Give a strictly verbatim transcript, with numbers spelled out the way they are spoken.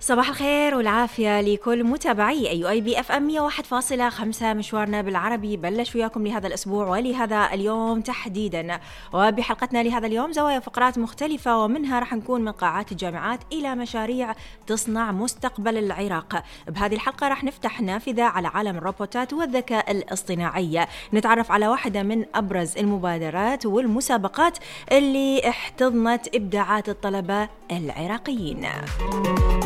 صباح الخير والعافية لكل متابعي أي أي بي أف أم مية وواحد فاصلة خمسة. مشوارنا بالعربي بلش وياكم لهذا الأسبوع ولهذا اليوم تحديدا، وبحلقتنا لهذا اليوم زوايا فقرات مختلفة، ومنها راح نكون من قاعات الجامعات إلى مشاريع تصنع مستقبل العراق. بهذه الحلقة راح نفتح نافذة على عالم الروبوتات والذكاء الاصطناعي، نتعرف على واحدة من أبرز المبادرات والمسابقات اللي احتضنت إبداعات الطلبة العراقيين.